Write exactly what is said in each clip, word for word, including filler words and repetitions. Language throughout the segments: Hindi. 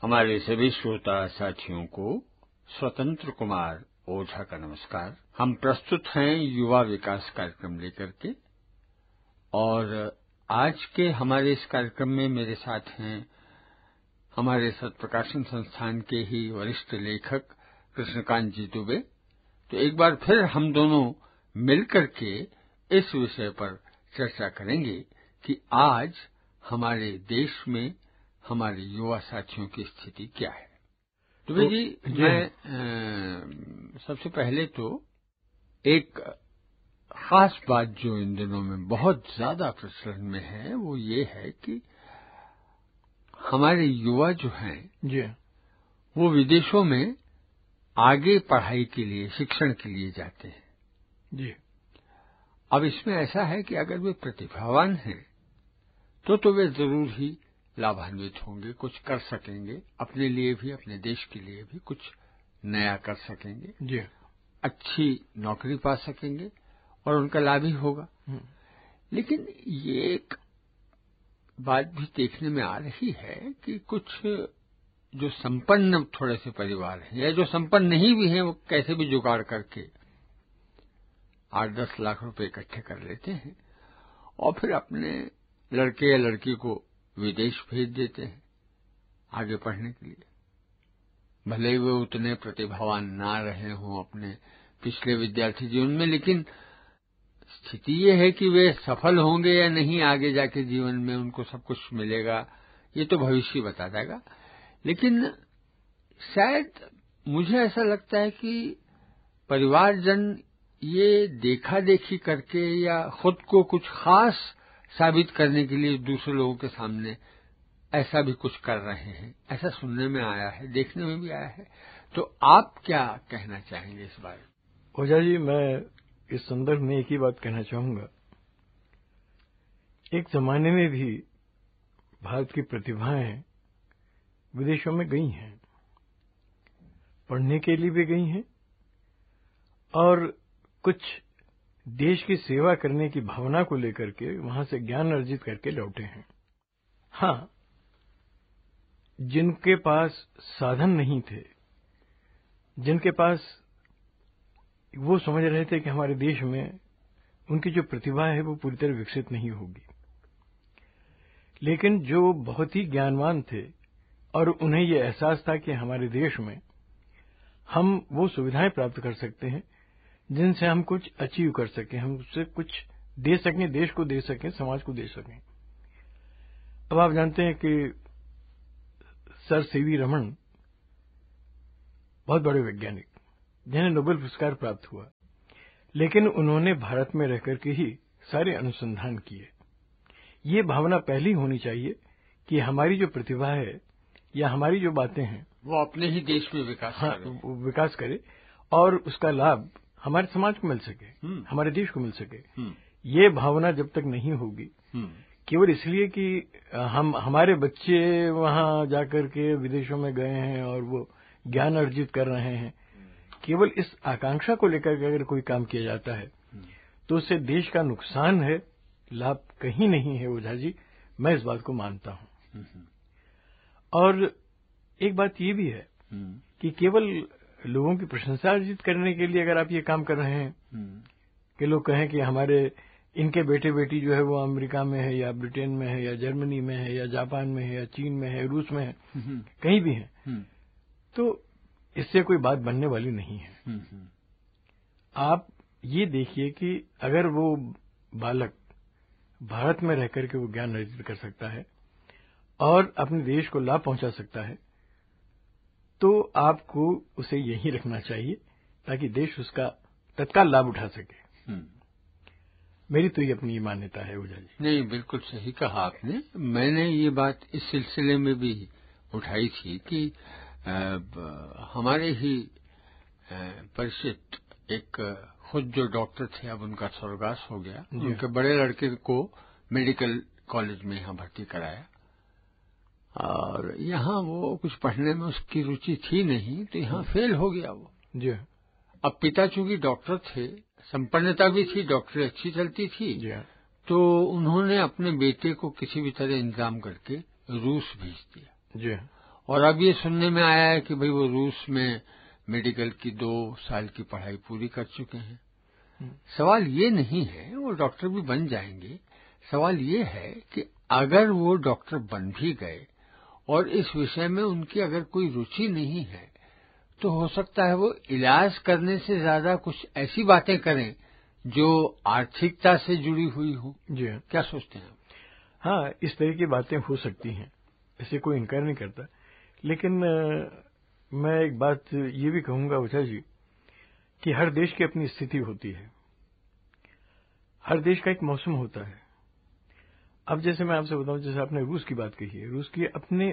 हमारे सभी श्रोता साथियों को स्वतंत्र कुमार ओझा का नमस्कार। हम प्रस्तुत हैं युवा विकास कार्यक्रम लेकर के, और आज के हमारे इस कार्यक्रम में मेरे साथ हैं हमारे सत्प्रकाशन संस्थान के ही वरिष्ठ लेखक कृष्णकांत जी दुबे। तो एक बार फिर हम दोनों मिलकर के इस विषय पर चर्चा करेंगे कि आज हमारे देश में हमारे युवा साथियों की स्थिति क्या है। दुबे जी, मैं आ, सबसे पहले तो एक खास बात जो इन दिनों में बहुत ज्यादा प्रचलन में है वो ये है कि हमारे युवा जो हैं जी वो विदेशों में आगे पढ़ाई के लिए, शिक्षण के लिए जाते हैं। जी अब इसमें ऐसा है कि अगर वे प्रतिभावान हैं तो तो वे जरूर ही लाभान्वित होंगे, कुछ कर सकेंगे, अपने लिए भी अपने देश के लिए भी कुछ नया कर सकेंगे, जी अच्छी नौकरी पा सकेंगे और उनका लाभ ही होगा। लेकिन ये एक बात भी देखने में आ रही है कि कुछ जो संपन्न थोड़े से परिवार हैं या जो संपन्न नहीं भी हैं वो कैसे भी जुगाड़ करके आठ दस लाख रुपए इकट्ठे कर लेते हैं और फिर अपने लड़के या लड़की को विदेश भेज देते हैं आगे पढ़ने के लिए। भले ही वे उतने प्रतिभावान ना रहे हों अपने पिछले विद्यार्थी जीवन में, लेकिन स्थिति ये है कि वे सफल होंगे या नहीं आगे जाके जीवन में, उनको सब कुछ मिलेगा ये तो भविष्य बता देगा। लेकिन शायद मुझे ऐसा लगता है कि परिवारजन ये देखा देखी करके या खुद को कुछ खास साबित करने के लिए दूसरे लोगों के सामने ऐसा भी कुछ कर रहे हैं, ऐसा सुनने में आया है, देखने में भी आया है। तो आप क्या कहना चाहेंगे इस बारे में? ओझा जी, मैं इस संदर्भ में एक ही बात कहना चाहूंगा। एक जमाने में भी भारत की प्रतिभाएं विदेशों में गई हैं, पढ़ने के लिए भी गई हैं और कुछ देश की सेवा करने की भावना को लेकर के वहां से ज्ञान अर्जित करके लौटे हैं। हाँ, जिनके पास साधन नहीं थे, जिनके पास वो समझ रहे थे कि हमारे देश में उनकी जो प्रतिभा है वो पूरी तरह विकसित नहीं होगी, लेकिन जो बहुत ही ज्ञानवान थे और उन्हें ये एहसास था कि हमारे देश में हम वो सुविधाएं प्राप्त कर सकते हैं जिनसे हम कुछ अचीव कर सकें, हम उससे कुछ दे सकें, देश को दे सकें, समाज को दे सकें। अब आप जानते हैं कि सर सी वी रमन बहुत बड़े वैज्ञानिक जिन्हें नोबेल पुरस्कार प्राप्त हुआ, लेकिन उन्होंने भारत में रहकर के ही सारे अनुसंधान किए। ये भावना पहली होनी चाहिए कि हमारी जो प्रतिभा है या हमारी जो बातें हैं वो अपने ही देश में विकास हाँ, करे विकास करे और उसका लाभ हमारे समाज को मिल सके, हमारे देश को मिल सके। ये भावना जब तक नहीं होगी, केवल इसलिए कि हम हमारे बच्चे वहां जाकर के विदेशों में गए हैं और वो ज्ञान अर्जित कर रहे हैं, केवल इस आकांक्षा को लेकर के अगर कोई काम किया जाता है तो उससे देश का नुकसान है, लाभ कहीं नहीं है। ओझा जी, मैं इस बात को मानता हूं। और एक बात ये भी है कि केवल लोगों की प्रशंसा अर्जित करने के लिए अगर आप ये काम कर रहे हैं कि लोग कहें कि हमारे इनके बेटे बेटी जो है वो अमेरिका में है या ब्रिटेन में है या जर्मनी में है या जापान में है या चीन में है, रूस में है, कहीं भी है, तो इससे कोई बात बनने वाली नहीं है। आप ये देखिए कि अगर वो बालक भारत में रहकर के वो ज्ञान अर्जित कर सकता है और अपने देश को लाभ पहुंचा सकता है तो आपको उसे यहीं रखना चाहिए ताकि देश उसका तत्काल लाभ उठा सके। मेरी तो ये अपनी मान्यता है। ओझा जी, नहीं, बिल्कुल सही कहा आपने। मैंने ये बात इस सिलसिले में भी उठाई थी कि आ, हमारे ही परिचित एक खुद जो डॉक्टर थे, अब उनका स्वर्गवास हो गया, उनके बड़े लड़के को मेडिकल कॉलेज में यहाँ भर्ती कराया और यहाँ वो कुछ पढ़ने में उसकी रुचि थी नहीं तो यहाँ फेल हो गया वो जी। अब पिता चूंकि डॉक्टर थे, संपन्नता भी थी, डॉक्टरी अच्छी चलती थी, तो उन्होंने अपने बेटे को किसी भी तरह इंतजाम करके रूस भेज दिया जी। और अब ये सुनने में आया है कि भाई वो रूस में मेडिकल की दो साल की पढ़ाई पूरी कर चुके हैं। सवाल ये नहीं है, वो डॉक्टर भी बन जाएंगे। सवाल ये है कि अगर वो डॉक्टर बन भी गए और इस विषय में उनकी अगर कोई रुचि नहीं है, तो हो सकता है वो इलाज करने से ज्यादा कुछ ऐसी बातें करें जो आर्थिकता से जुड़ी हुई हो। जी हाँ, क्या सोचते हैं आप? हाँ, इस तरह की बातें हो सकती हैं, इसे कोई इनकार नहीं करता। लेकिन आ, मैं एक बात ये भी कहूंगा ओझा जी कि हर देश की अपनी स्थिति होती है, हर देश का एक मौसम होता है। अब जैसे मैं आपसे बताऊं, जैसे आपने रूस की बात कही है, रूस की अपने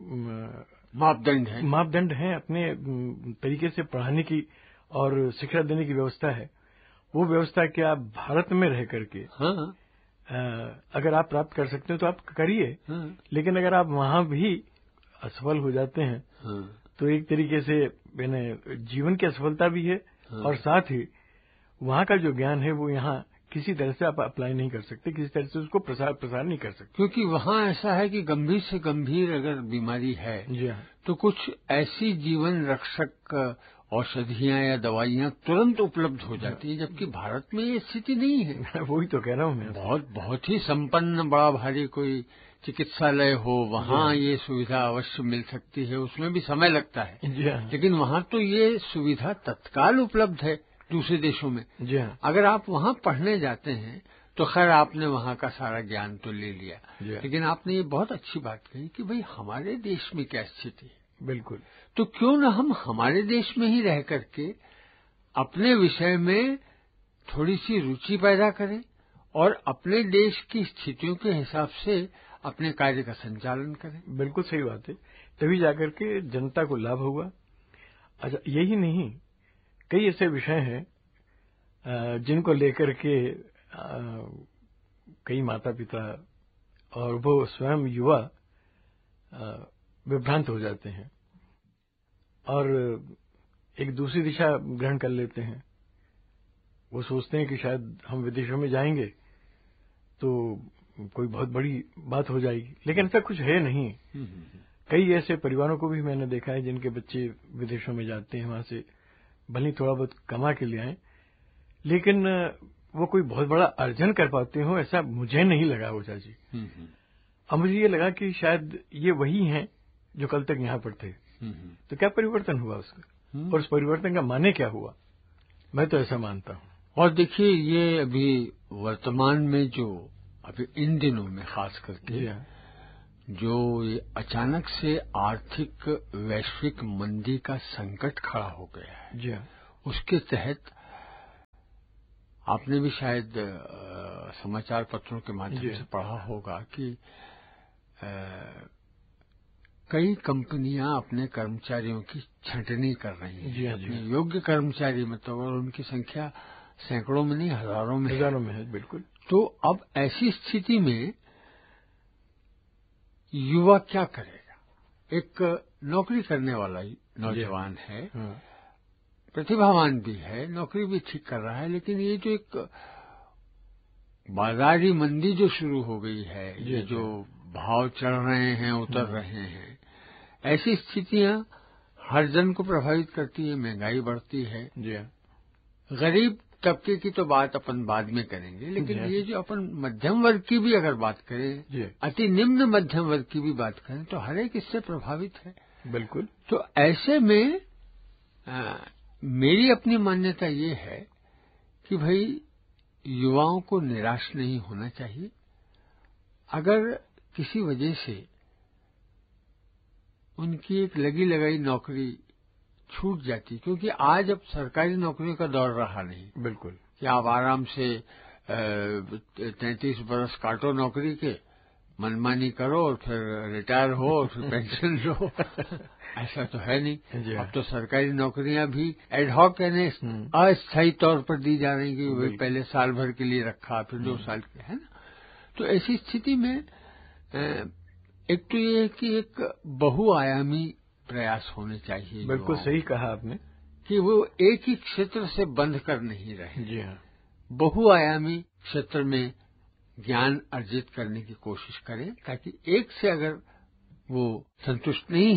मापदंड हैं मापदंड हैं, अपने तरीके से पढ़ाने की और शिक्षा देने की व्यवस्था है। वो व्यवस्था क्या आप भारत में रह करके हाँ, आ, अगर आप प्राप्त कर सकते हो तो आप करिए। हाँ, लेकिन अगर आप वहां भी असफल हो जाते हैं, हाँ, तो एक तरीके से यानी जीवन की असफलता भी है, हाँ, और साथ ही वहां का जो ज्ञान है वो यहाँ किसी तरह से आप अप्लाई नहीं कर सकते, किसी तरह से उसको प्रसार प्रसार नहीं कर सकते। क्योंकि वहाँ ऐसा है कि गंभीर से गंभीर अगर बीमारी है जी हाँ, तो कुछ ऐसी जीवन रक्षक औषधियां या दवाइयां तुरंत उपलब्ध हो जाती है, जबकि भारत में ये स्थिति नहीं है। वही तो कह रहा हूँ मैं। बहुत बहुत ही संपन्न बड़ा भारी कोई चिकित्सालय हो, वहाँ ये सुविधा अवश्य मिल सकती है, उसमें भी समय लगता है। जी हाँ, लेकिन वहाँ तो ये सुविधा तत्काल उपलब्ध है दूसरे देशों में। जी हाँ, अगर आप वहाँ पढ़ने जाते हैं तो खैर आपने वहाँ का सारा ज्ञान तो ले लिया, लेकिन आपने ये बहुत अच्छी बात कही कि भाई हमारे देश में क्या स्थिति है। बिल्कुल। तो क्यों न हम हमारे देश में ही रह करके अपने विषय में थोड़ी सी रुचि पैदा करें और अपने देश की स्थितियों के हिसाब से अपने कार्य का संचालन करें। बिल्कुल सही बात है, तभी जाकर के जनता को लाभ होगा। अच्छा, यही नहीं, कई ऐसे विषय हैं जिनको लेकर के कई माता पिता और वो स्वयं युवा विभ्रांत हो जाते हैं और एक दूसरी दिशा ग्रहण कर लेते हैं। वो सोचते हैं कि शायद हम विदेशों में जाएंगे तो कोई बहुत बड़ी बात हो जाएगी, लेकिन ऐसा कुछ है नहीं। कई ऐसे परिवारों को भी मैंने देखा है जिनके बच्चे विदेशों में जाते हैं, वहां से भले थोड़ा बहुत कमा के ले आए, लेकिन वो कोई बहुत बड़ा अर्जन कर पाते हो ऐसा मुझे नहीं लगा ओझा जी। अब मुझे ये लगा कि शायद ये वही हैं जो कल तक यहाँ पर थे। तो क्या परिवर्तन हुआ उसका, और उस परिवर्तन का माने क्या हुआ, मैं तो ऐसा मानता हूँ। और देखिए, ये अभी वर्तमान में जो अभी इन दिनों में खास करके जो ये अचानक से आर्थिक वैश्विक मंदी का संकट खड़ा हो गया है, जी उसके तहत आपने भी शायद आ, समाचार पत्रों के माध्यम से पढ़ा होगा कि आ, कई कंपनियां अपने कर्मचारियों की छंटनी कर रही हैं। जी हाँ, जी अपने योग्य कर्मचारी मतलब, और उनकी संख्या सैकड़ों में नहीं हजारों में हजारों में है। बिल्कुल। तो अब ऐसी स्थिति में युवा क्या करेगा? एक नौकरी करने वाला नौजवान है, प्रतिभावान भी है, नौकरी भी ठीक कर रहा है, लेकिन ये जो एक बाजारी मंदी जो शुरू हो गई है, ये जो भाव चढ़ रहे हैं उतर रहे हैं, ऐसी स्थितियां हर जन को प्रभावित करती है। महंगाई बढ़ती है। गरीब तबके की तो बात अपन बाद में करेंगे, लेकिन ये जो अपन मध्यम वर्ग की भी अगर बात करें, अति निम्न मध्यम वर्ग की भी बात करें, तो हर एक इससे प्रभावित है। बिल्कुल। तो ऐसे में आ, मेरी अपनी मान्यता ये है कि भाई युवाओं को निराश नहीं होना चाहिए। अगर किसी वजह से उनकी एक लगी लगाई नौकरी छूट जाती, क्योंकि आज अब सरकारी नौकरियों का दौर रहा नहीं। बिल्कुल। कि आप आराम से तैंतीस बरस काटो नौकरी के, मनमानी करो और फिर रिटायर हो और फिर पेंशन लो। ऐसा तो है नहीं। अब तो सरकारी नौकरियां भी एडहॉक यानी अस्थायी तौर पर दी जा रही कि भाई पहले साल भर के लिए रखा, फिर दो साल के, है ना। तो ऐसी स्थिति में एक तो ये है कि एक बहुआयामी प्रयास होने चाहिए। बिल्कुल सही कहा आपने कि वो एक ही क्षेत्र से बंध कर नहीं रहे। जी हाँ, बहुआयामी क्षेत्र में ज्ञान अर्जित करने की कोशिश करें, ताकि एक से अगर वो संतुष्ट नहीं है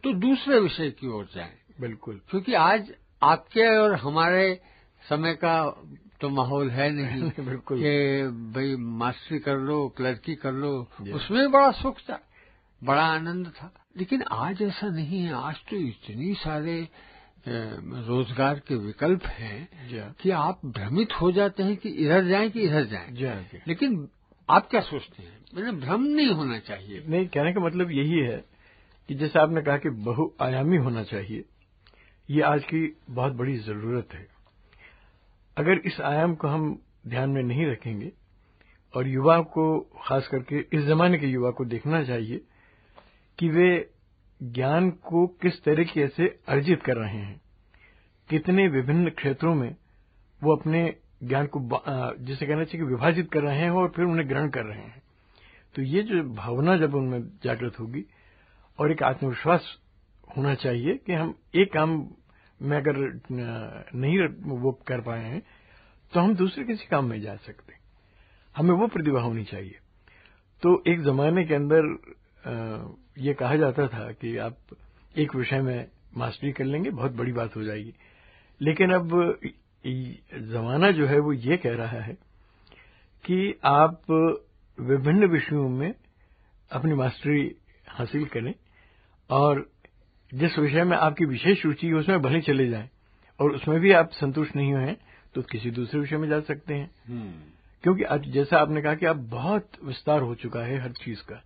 तो दूसरे विषय की ओर जाएं। बिल्कुल, क्योंकि आज आपके और हमारे समय का तो माहौल है नहीं बिल्कुल कि भाई मास्टरी कर लो, क्लर्की कर लो, उसमें बड़ा सुख था, बड़ा आनंद था। लेकिन आज ऐसा नहीं है। आज तो इतनी सारे रोजगार के विकल्प हैं कि आप भ्रमित हो जाते हैं कि इधर जाएं कि इधर जाएं। लेकिन आप क्या सोचते हैं? मैंने भ्रम नहीं होना चाहिए। नहीं, कहने का मतलब यही है कि जैसे आपने कहा कि बहुआयामी होना चाहिए, ये आज की बहुत बड़ी जरूरत है। अगर इस आयाम को हम ध्यान में नहीं रखेंगे और युवा को, खास करके इस जमाने के युवा को देखना चाहिए कि वे ज्ञान को किस तरीके से अर्जित कर रहे हैं, कितने विभिन्न क्षेत्रों में वो अपने ज्ञान को, जिसे कहना चाहिए कि विभाजित कर रहे हैं और फिर उन्हें ग्रहण कर रहे हैं। तो ये जो भावना जब उनमें जागृत होगी और एक आत्मविश्वास होना चाहिए कि हम एक काम में अगर नहीं वो कर पाए हैं तो हम दूसरे किसी काम में जा सकते हैं। हमें वो प्रतिभा होनी चाहिए। तो एक जमाने के अंदर ये कहा जाता था कि आप एक विषय में मास्टरी कर लेंगे, बहुत बड़ी बात हो जाएगी। लेकिन अब जमाना जो है वो ये कह रहा है कि आप विभिन्न विषयों में अपनी मास्टरी हासिल करें और जिस विषय में आपकी विशेष रुचि है उसमें भले चले जाएं, और उसमें भी आप संतुष्ट नहीं हुए हैं तो किसी दूसरे विषय में जा सकते हैं। क्योंकि आज जैसा आपने कहा कि अब बहुत विस्तार हो चुका है हर चीज का,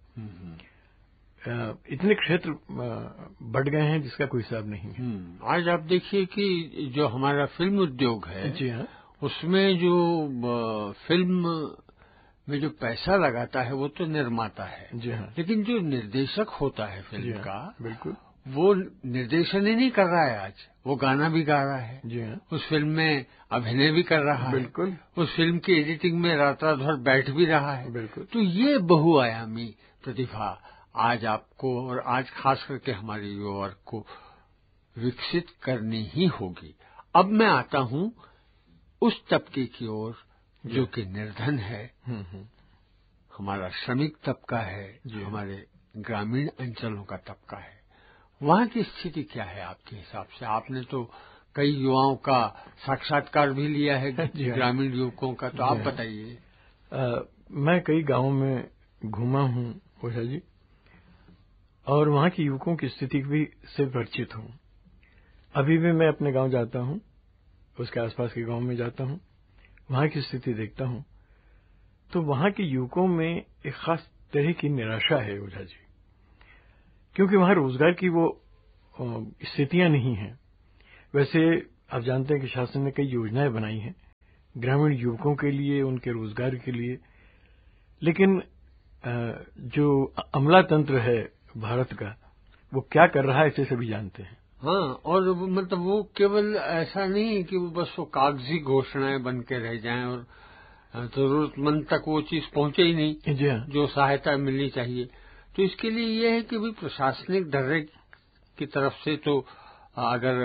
इतने क्षेत्र बढ़ गए हैं जिसका कोई हिसाब नहीं है। आज आप देखिए कि जो हमारा फिल्म उद्योग है, जी हाँ, उसमें जो फिल्म में जो पैसा लगाता है वो तो निर्माता है, जी हाँ, लेकिन जो निर्देशक होता है फिल्म का, बिल्कुल, वो निर्देशन ही नहीं कर रहा है। आज वो गाना भी गा रहा है, जी हाँ, उस फिल्म में अभिनय भी कर रहा है, बिल्कुल, उस फिल्म की एडिटिंग में रात रात भर बैठ भी रहा है, बिल्कुल। तो ये बहुआयामी प्रतिभा आज आपको और आज खास करके हमारे युवा वर्ग को विकसित करनी ही होगी। अब मैं आता हूं उस तबके की ओर जो कि निर्धन है, हमारा श्रमिक तबका है, जो हमारे ग्रामीण अंचलों का तबका है। वहां की स्थिति क्या है आपके हिसाब से? आपने तो कई युवाओं का साक्षात्कार भी लिया है, ग्रामीण युवकों का, तो आप बताइए। मैं कई गांवों में घूमा हूं ओझा जी, और वहां के युवकों की स्थिति भी से परिचित हूं। अभी भी मैं अपने गांव जाता हूं, उसके आसपास के गांव में जाता हूं, वहां की स्थिति देखता हूं, तो वहां के युवकों में एक खास तरह की निराशा है ओझा जी, क्योंकि वहां रोजगार की वो स्थितियां नहीं हैं। वैसे आप जानते हैं कि शासन ने कई योजनाएं बनाई हैं ग्रामीण युवकों के लिए, उनके रोजगार के लिए, लेकिन जो अमला तंत्र है भारत का, वो क्या कर रहा है इसे सभी जानते हैं। हाँ, और मतलब वो केवल ऐसा नहीं है कि वो बस वो कागजी घोषणाएं बन के रह जाएं और जरूरतमंद तक वो चीज पहुंचे ही नहीं, जी हाँ, जो सहायता मिलनी चाहिए। तो इसके लिए ये है कि भाई प्रशासनिक ढर्रे की तरफ से तो अगर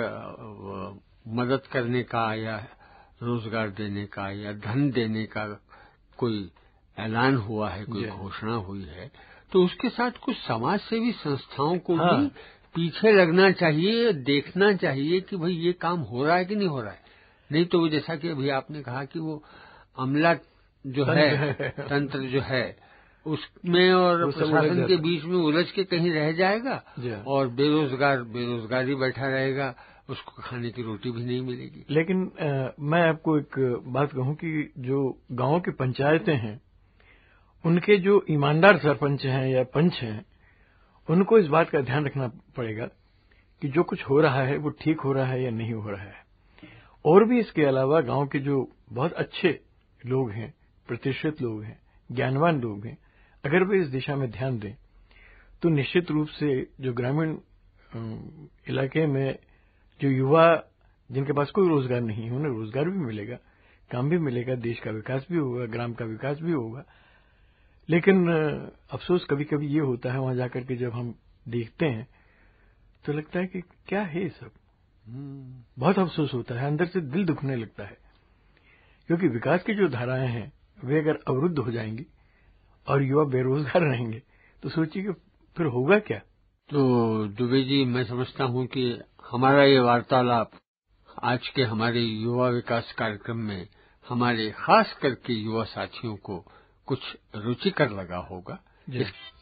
मदद करने का या रोजगार देने का या धन देने का कोई ऐलान हुआ है, कोई घोषणा हुई है, तो उसके साथ कुछ समाज सेवी संस्थाओं को हाँ। भी पीछे लगना चाहिए, देखना चाहिए कि भाई ये काम हो रहा है कि नहीं हो रहा है। नहीं तो वो जैसा कि अभी आपने कहा कि वो अमला जो है, तंत्र जो है, उसमें और प्रशासन के बीच में उलझ के कहीं रह जाएगा और बेरोजगार बेरोजगारी बैठा रहेगा, उसको खाने की रोटी भी नहीं मिलेगी। लेकिन आ, मैं आपको एक बात कहूं कि जो गांवों की पंचायतें हैं, उनके जो ईमानदार सरपंच हैं या पंच हैं, उनको इस बात का ध्यान रखना पड़ेगा कि जो कुछ हो रहा है वो ठीक हो रहा है या नहीं हो रहा है। और भी इसके अलावा गांव के जो बहुत अच्छे लोग हैं, प्रतिष्ठित लोग हैं, ज्ञानवान लोग हैं, अगर वे इस दिशा में ध्यान दें तो निश्चित रूप से जो ग्रामीण इलाके में जो युवा जिनके पास कोई रोजगार नहीं है, उन्हें रोजगार भी मिलेगा, काम भी मिलेगा, देश का विकास भी होगा, ग्राम का विकास भी होगा। लेकिन अफसोस कभी कभी ये होता है, वहां जाकर के जब हम देखते हैं तो लगता है कि क्या है ये सब। बहुत अफसोस होता है, अंदर से दिल दुखने लगता है, क्योंकि विकास की जो धाराएं हैं वे अगर अवरुद्ध हो जाएंगी और युवा बेरोजगार रहेंगे तो सोचिए कि फिर होगा क्या। तो दुबे जी, मैं समझता हूं कि हमारा ये वार्तालाप आज के हमारे युवा विकास कार्यक्रम में हमारे खास करके युवा साथियों को कुछ रुचिकर लगा होगा।